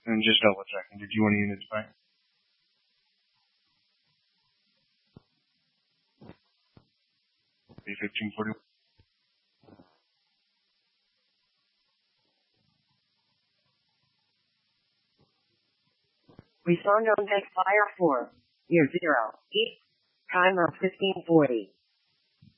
And just double checking. Did you want a unit to buy? B1540. Respond on text fire 4. Year 0. Timer 1540.